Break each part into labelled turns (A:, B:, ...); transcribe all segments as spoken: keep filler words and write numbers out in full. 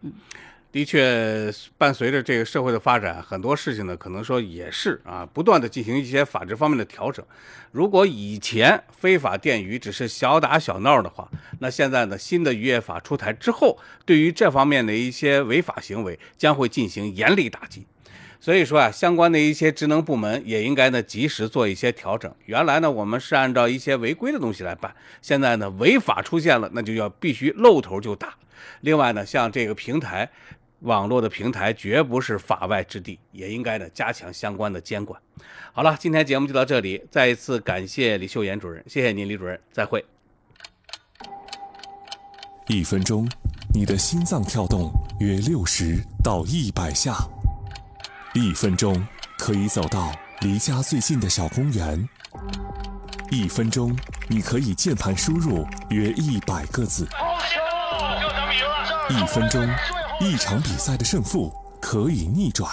A: 嗯。
B: 的确，伴随着这个社会的发展，很多事情呢，可能说也是啊，不断的进行一些法制方面的调整。如果以前非法电鱼只是小打小闹的话，那现在呢，新的渔业法出台之后，对于这方面的一些违法行为将会进行严厉打击。所以说啊，相关的一些职能部门也应该呢及时做一些调整。原来呢，我们是按照一些违规的东西来办，现在呢，违法出现了，那就要必须露头就打。另外呢，像这个平台。网络的平台绝不是法外之地，也应该呢加强相关的监管。好了，今天节目就到这里，再一次感谢李秀妍主任，谢谢您，李主任，再会。
C: 一分钟，你的心脏跳动约六十到一百下。一分钟可以走到离家最近的小公园。一分钟，你可以键盘输入约一百个字。一分钟。一场比赛的胜负可以逆转，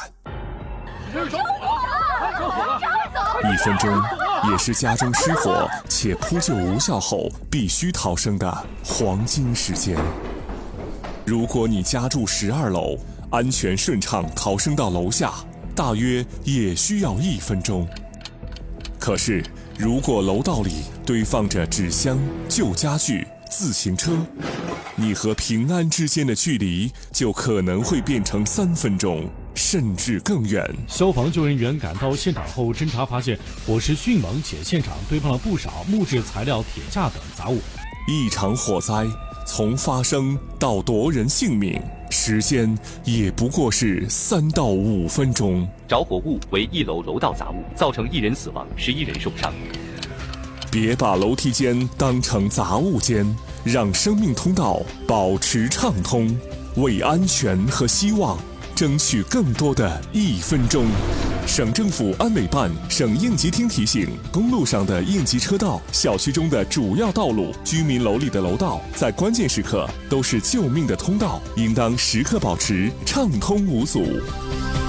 C: 一分钟也是家中失火且扑救无效后必须逃生的黄金时间。如果你家住十二楼，安全顺畅逃生到楼下，大约也需要一分钟。可是，如果楼道里堆放着纸箱、旧家具、自行车，你和平安之间的距离就可能会变成三分钟，甚至更远。
D: 消防救援员赶到现场后侦查发现，火势迅猛，且现场堆放了不少木质材料、铁架等杂物。
C: 一场火灾从发生到夺人性命，时间也不过是三到五分钟。
E: 着火物为一楼楼道杂物，造成一人死亡，十一人受伤。
C: 别把楼梯间当成杂物间，让生命通道保持畅通，为安全和希望争取更多的一分钟。省政府安委办、省应急厅提醒：公路上的应急车道、小区中的主要道路、居民楼里的楼道，在关键时刻都是救命的通道，应当时刻保持畅通无阻。